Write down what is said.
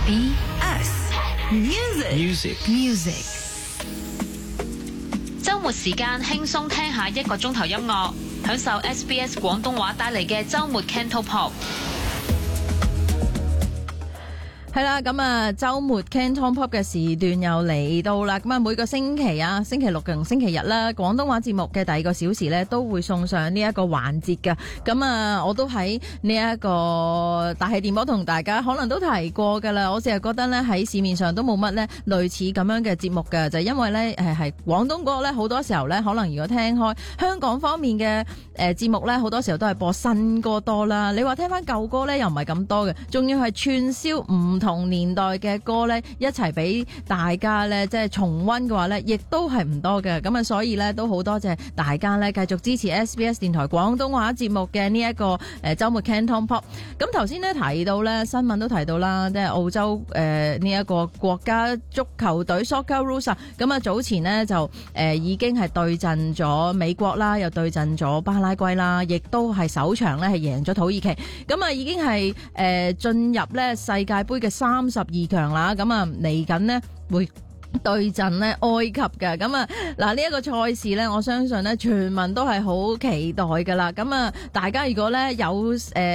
B S Music。 周末時間輕鬆聽下1個鐘頭音樂，享受 SBS 廣東話帶嚟嘅周末 Cantopop。 係啦，咁啊，周末 Cantopop 嘅時段又嚟到啦。咁啊，每個星期啊，星期六同星期日啦，廣東話節目嘅第2個小時呢，都會送上呢一個環節噶。咁啊，我都喺呢一個大氣電波同大家可能都提過噶啦。我成日覺得呢，喺市面上都冇乜呢類似咁樣嘅節目噶，就因為呢係廣東歌呢，好多時候呢，可能如果聽開香港方面嘅節目呢，好多時候都係播新歌多啦。你話聽翻舊歌呢，又唔係咁多嘅，仲要係串燒唔同年代嘅歌呢，一齊俾大家呢，即係重溫嘅話呢，亦都係唔多嘅。咁啊，所以呢，都好多謝大家呢，繼續支持 SBS 電台廣東話節目嘅呢一個周末 Cantopop。咁頭先呢，提到呢，新聞都提到啦，即係澳洲呢一個國家足球隊 Socceroos 咁啊，早前呢，就已經係對陣咗美國啦，又對陣咗巴拉圭啦，亦都係首場呢，係贏咗土耳其。咁啊，已經係進入呢世界盃嘅32強啦。咁啊，嚟緊呢會對陣呢埃及嘅。咁啊，嗱，呢一個賽事呢，我相信呢全民都係好期待噶啦。咁啊，大家如果呢有